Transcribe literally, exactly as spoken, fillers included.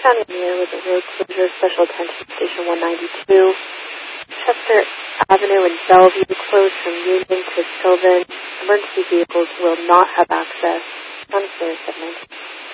County near with a road closure, special attention Station one ninety-two. Chester Avenue and Bellevue closed from Union to Sylvan. Emergency vehicles will not have access. County Center seven ninety-two.